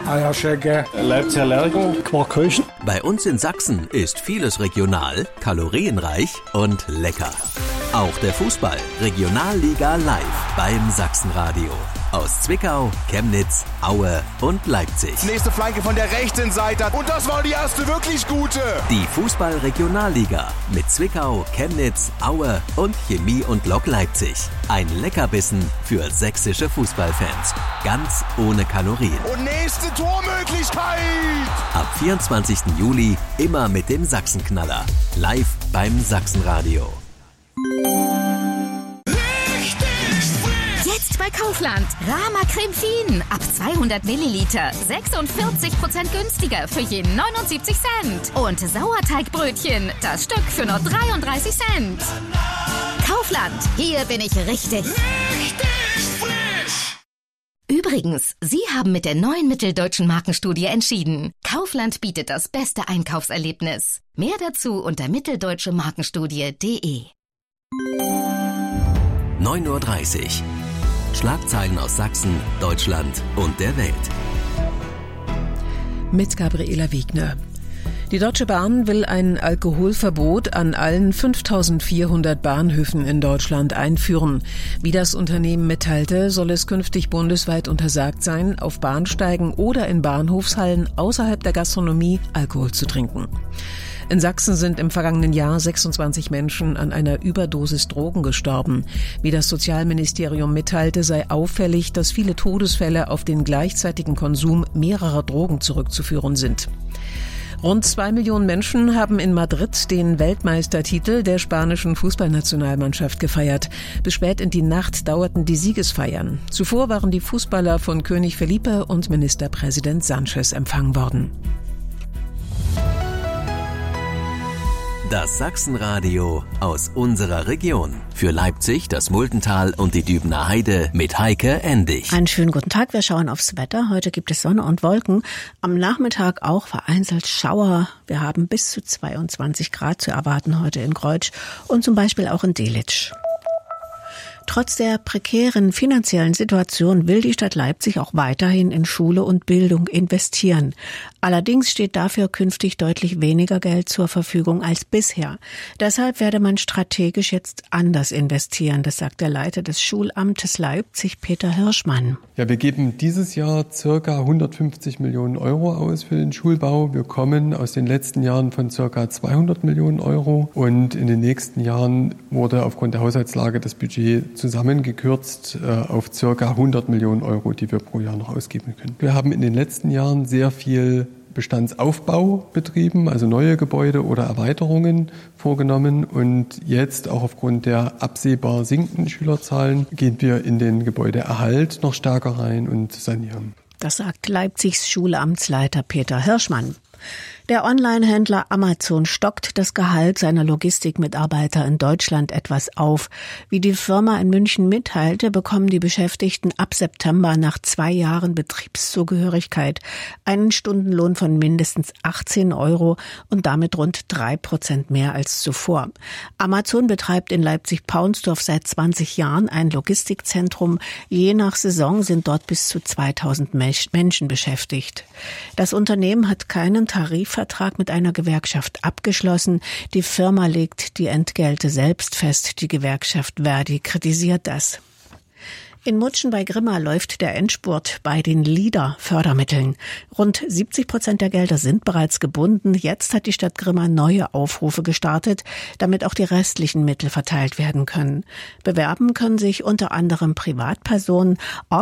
Eierschecke, Leipziger Lerchen, Quarkhäuschen. Bei uns in Sachsen ist vieles regional, kalorienreich und lecker. Auch der Fußball Regionalliga live beim Sachsenradio. Aus Zwickau, Chemnitz, Aue und Leipzig. Nächste Flanke von der rechten Seite. Und das war die erste wirklich gute. Die Fußball-Regionalliga mit Zwickau, Chemnitz, Aue und Chemie und Lok Leipzig. Ein Leckerbissen für sächsische Fußballfans. Ganz ohne Kalorien. Und nächste Tormöglichkeit. Ab 24. Juli immer mit dem Sachsenknaller. Live beim Sachsenradio. Jetzt bei Kaufland. Rama Creme Fien. Ab 200 Milliliter. 46% günstiger für je 79 Cent. Und Sauerteigbrötchen. Das Stück für nur 33 Cent. Kaufland. Hier bin ich richtig. Richtig frisch. Übrigens, Sie haben mit der neuen Mitteldeutschen Markenstudie entschieden. Kaufland bietet das beste Einkaufserlebnis. Mehr dazu unter mitteldeutschemarkenstudie.de. 9:30 Uhr. Schlagzeilen aus Sachsen, Deutschland und der Welt. Mit Gabriela Wiegner. Die Deutsche Bahn will ein Alkoholverbot an allen 5.400 Bahnhöfen in Deutschland einführen. Wie das Unternehmen mitteilte, soll es künftig bundesweit untersagt sein, auf Bahnsteigen oder in Bahnhofshallen außerhalb der Gastronomie Alkohol zu trinken. In Sachsen sind im vergangenen Jahr 26 Menschen an einer Überdosis Drogen gestorben. Wie das Sozialministerium mitteilte, sei auffällig, dass viele Todesfälle auf den gleichzeitigen Konsum mehrerer Drogen zurückzuführen sind. Rund 2 Millionen Menschen haben in Madrid den Weltmeistertitel der spanischen Fußballnationalmannschaft gefeiert. Bis spät in die Nacht dauerten die Siegesfeiern. Zuvor waren die Fußballer von König Felipe und Ministerpräsident Sánchez empfangen worden. Das Sachsenradio aus unserer Region. Für Leipzig, das Muldental und die Dübener Heide mit Heike Endig. Einen schönen guten Tag, wir schauen aufs Wetter. Heute gibt es Sonne und Wolken. Am Nachmittag auch vereinzelt Schauer. Wir haben bis zu 22 Grad zu erwarten heute in Greutsch und zum Beispiel auch in Delitzsch. Trotz der prekären finanziellen Situation will die Stadt Leipzig auch weiterhin in Schule und Bildung investieren. Allerdings steht dafür künftig deutlich weniger Geld zur Verfügung als bisher. Deshalb werde man strategisch jetzt anders investieren. Das sagt der Leiter des Schulamtes Leipzig, Peter Hirschmann. Ja, wir geben dieses Jahr ca. 150 Millionen Euro aus für den Schulbau. Wir kommen aus den letzten Jahren von ca. 200 Millionen Euro. Und in den nächsten Jahren wurde aufgrund der Haushaltslage das Budget zusammengekürzt auf ca. 100 Millionen Euro, die wir pro Jahr noch ausgeben können. Wir haben in den letzten Jahren sehr viel Bestandsaufbau betrieben, also neue Gebäude oder Erweiterungen vorgenommen. Und jetzt auch aufgrund der absehbar sinkenden Schülerzahlen gehen wir in den Gebäudeerhalt noch stärker rein und sanieren. Das sagt Leipzigs Schulamtsleiter Peter Hirschmann. Der Online-Händler Amazon stockt das Gehalt seiner Logistikmitarbeiter in Deutschland etwas auf. Wie die Firma in München mitteilte, bekommen die Beschäftigten ab September nach 2 Jahren Betriebszugehörigkeit einen Stundenlohn von mindestens 18 Euro und damit rund 3% mehr als zuvor. Amazon betreibt in Leipzig-Paunsdorf seit 20 Jahren ein Logistikzentrum. Je nach Saison sind dort bis zu 2000 Menschen beschäftigt. Das Unternehmen hat keinen Tarifvertrag mit einer Gewerkschaft abgeschlossen. Die Firma legt die Entgelte selbst fest. Die Gewerkschaft Verdi kritisiert das. In Mutschen bei Grimma läuft der Endspurt bei den LEADER-Fördermitteln. Rund 70% der Gelder sind bereits gebunden. Jetzt hat die Stadt Grimma neue Aufrufe gestartet, damit auch die restlichen Mittel verteilt werden können. Bewerben können sich unter anderem Privatpersonen,